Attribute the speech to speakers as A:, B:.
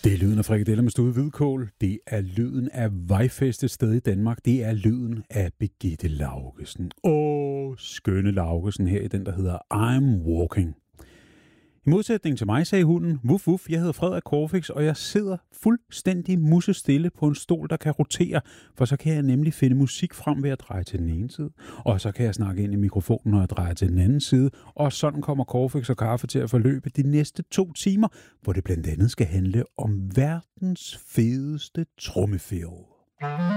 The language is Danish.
A: Det er lyden af frikadeller med stået hvidkål. Det er lyden af vejfest et sted i Danmark. Det er lyden af Birgitte Laugesen. Skønne Laugesen her i den, der hedder I'm Walking. I modsætning til mig, sagde hunden, wuff wuff, jeg hedder Frederik Corfix, og jeg sidder fuldstændig musestille på en stol, der kan rotere, for så kan jeg nemlig finde musik frem ved at dreje til den ene side, og så kan jeg snakke ind i mikrofonen, når jeg drejer til den anden side, og sådan kommer Corfix og kaffe til at forløbe de næste 2 timer, hvor det blandt andet skal handle om verdens fedeste trommefil.